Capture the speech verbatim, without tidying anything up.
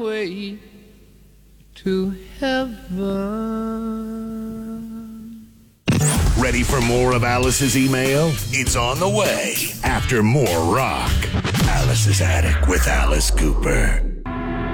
way to heaven. Ready for more of Alice's email? It's on the way after more rock. Alice's Attic with Alice Cooper.